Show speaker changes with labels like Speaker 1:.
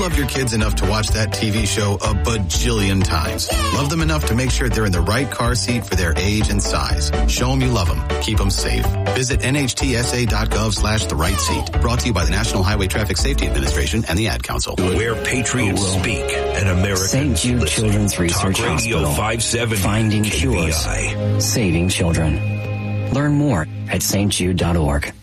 Speaker 1: love your kids enough to watch that TV show a bajillion times. Love them enough to make sure they're in the right car seat for their age and size. Show them you love them. Keep them safe. Visit nhtsa.gov/the right seat. Brought to you by the National Highway Traffic Safety Administration and the Ad Council.
Speaker 2: Where patriots speak and Americans
Speaker 3: St. Jude
Speaker 2: listen.
Speaker 3: Children's Research
Speaker 2: Talk Radio
Speaker 3: Hospital.
Speaker 2: 570
Speaker 3: Finding
Speaker 2: KBI.
Speaker 3: cures. Saving children. Learn more at stjude.org.